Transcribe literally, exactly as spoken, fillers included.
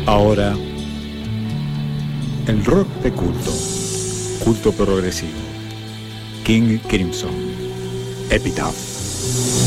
Ahora, el rock de culto, culto progresivo, King Crimson, Epitaph.